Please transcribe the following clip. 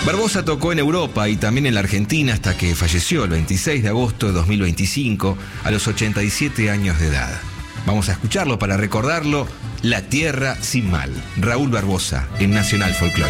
Barbosa tocó en Europa y también en la Argentina hasta que falleció el 26 de agosto de 2025 a los 87 años de edad. Vamos a escucharlo para recordarlo. La Tierra Sin Mal. Raúl Barbosa en Nacional Folclórica.